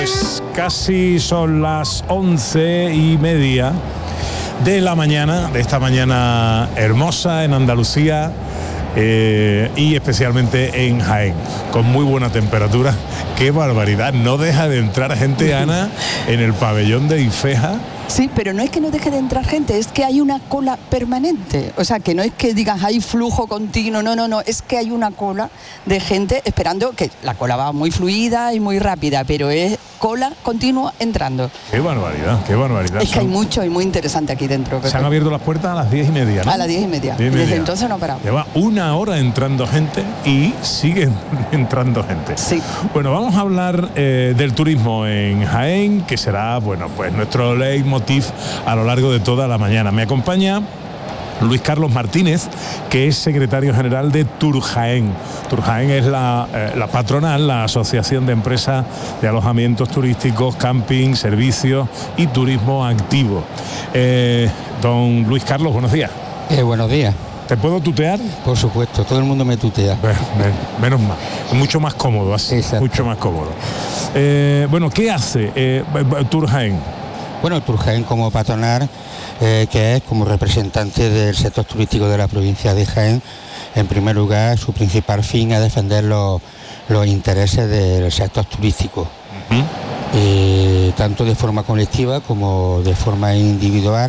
Pues casi son las 11:30 de la mañana, de esta mañana hermosa en Andalucía y especialmente en Jaén, con muy buena temperatura. ¡Qué barbaridad! No deja de entrar gente, Ana, en el pabellón de Ifeja. Sí, pero no es que no deje de entrar gente, es que hay una cola permanente. O sea, que no es que digas hay flujo continuo, no, es que hay una cola de gente esperando, que la cola va muy fluida y muy rápida, pero es cola continua entrando. ¡Qué barbaridad, qué barbaridad! Es que hay mucho y muy interesante aquí dentro. Se han abierto las puertas a las 10:30, ¿no? A las 10:30. Desde entonces no paramos. Lleva una hora entrando gente y sigue entrando gente. Sí. Bueno, vamos a hablar del turismo en Jaén, que será, bueno, pues nuestro leitmotiv a lo largo de toda la mañana. Me acompaña Luis Carlos Martínez, que es secretario general de Turjaén. Turjaén es la patronal, la asociación de empresas de alojamientos turísticos, camping, servicios y turismo activo. Don Luis Carlos, buenos días. Buenos días. ¿Te puedo tutear? Por supuesto, todo el mundo me tutea. Menos mal, mucho más cómodo así. Exacto. Mucho más cómodo. Bueno, ¿qué hace Turjaén? Bueno, Turjaén como patronal, que es como representante del sector turístico de la provincia de Jaén, en primer lugar su principal fin es defender los intereses del sector turístico, tanto de forma colectiva como de forma individual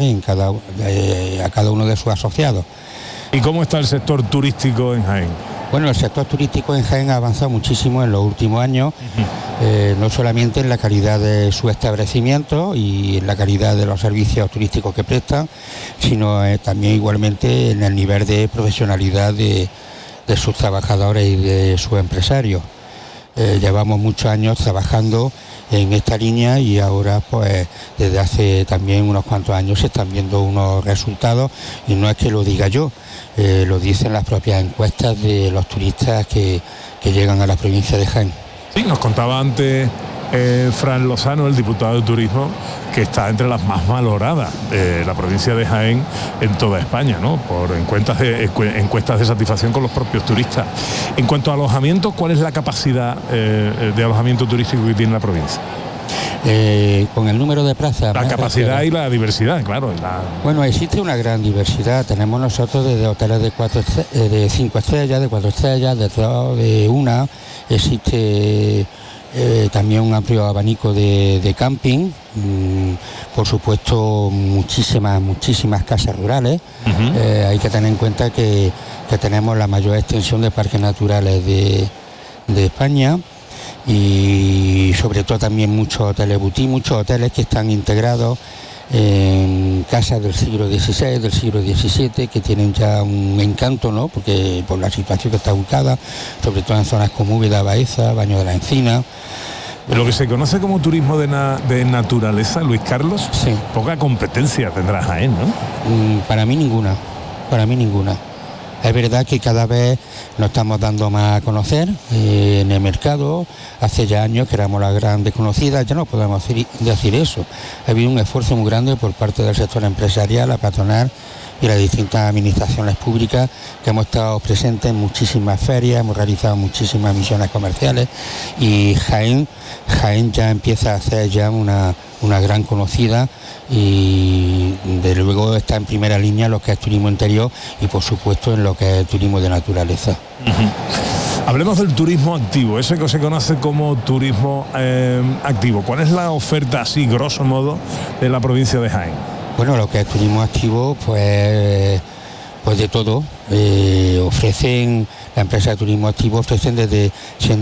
a cada uno de sus asociados. ¿Y cómo está el sector turístico en Jaén? Bueno, el sector turístico en Jaén ha avanzado muchísimo en los últimos años, no solamente en la calidad de su establecimiento y en la calidad de los servicios turísticos que prestan, sino también igualmente en el nivel de profesionalidad de sus trabajadores y de sus empresarios. Llevamos muchos años trabajando en esta línea y ahora pues desde hace también unos cuantos años se están viendo unos resultados, y no es que lo diga yo, lo dicen las propias encuestas de los turistas que llegan a la provincia de Jaén. Sí, nos contaba antes Fran Lozano, el diputado de Turismo, que está entre las más valoradas de la provincia de Jaén en toda España, ¿no? Por encuestas de satisfacción con los propios turistas. En cuanto a alojamiento, ¿cuál es la capacidad de alojamiento turístico que tiene la provincia? Con el número de plazas. La capacidad y la diversidad, claro. Bueno, existe una gran diversidad. Tenemos nosotros desde hoteles de 5 estrellas, de 4 estrellas, de 2, de 1. Existe también un amplio abanico de camping, por supuesto muchísimas casas rurales. Hay que tener en cuenta que tenemos la mayor extensión de parques naturales de España, y sobre todo también muchos hoteles boutique, muchos hoteles que están integrados en casas del siglo XVI, del siglo XVII, que tienen ya un encanto, ¿no? Porque por la situación que está ubicada, sobre todo en zonas como Úbeda, Baeza, Baño de la Encina. Lo que se conoce como turismo de naturaleza, Luis Carlos, sí. Poca competencia tendrá Jaén, ¿no? Para mí ninguna. Es verdad que cada vez nos estamos dando más a conocer en el mercado. Hace ya años que éramos las grandes conocidas, ya no podemos decir eso. Ha habido un esfuerzo muy grande por parte del sector empresarial, la patronal y las distintas administraciones públicas, que hemos estado presentes en muchísimas ferias, hemos realizado muchísimas misiones comerciales, y Jaén ya empieza a ser ya una gran conocida, y de luego está en primera línea lo que es turismo interior y por supuesto en lo que es turismo de naturaleza. Hablemos del turismo activo, ese que se conoce como turismo activo. ¿Cuál es la oferta, así grosso modo, de la provincia de Jaén? Bueno, lo que es turismo activo, pues de todo. La empresa de turismo activo ofrecen desde